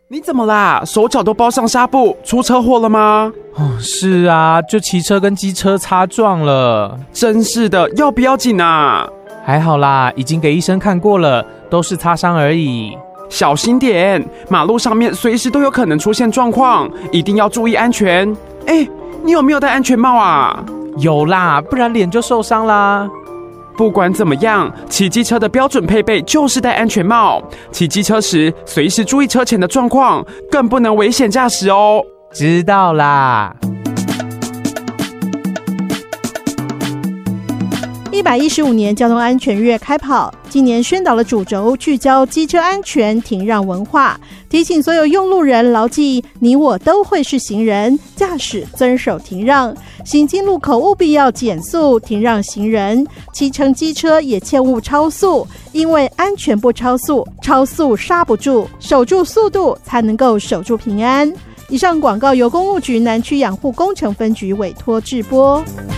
你怎么啦？手脚都包上纱布，出车祸了吗？ 是啊，就骑车跟机车擦撞了。 真是的，要不要紧啊？ 还好啦，已经给医生看过了，都是擦伤而已。 小心点，马路上面随时都有可能出现状况，一定要注意安全。你有没有戴安全帽啊？ 有啦，不然脸就受伤啦。 不管怎么样，骑机车的标准配备就是戴安全帽。骑机车时，随时注意车前的状况，更不能危险驾驶哦。 知道啦。 115年交通安全月开跑，今年宣导的主轴聚焦机车安全停让文化，提醒所有用路人牢记你我都会是行人，驾驶遵守停让，行经路口务必要减速停让行人，骑乘机车也切勿超速，因为安全不超速，超速刹不住，守住速度才能够守住平安。以上广告由公务局南区养护工程分局委托制播。